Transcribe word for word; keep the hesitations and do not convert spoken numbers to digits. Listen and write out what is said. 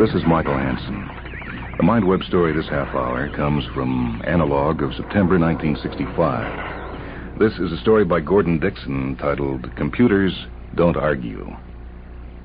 This is Michael Hansen. The Mind Web story this half hour comes from Analog of September nineteen sixty-five. This is a story by Gordon Dixon titled Computers Don't Argue.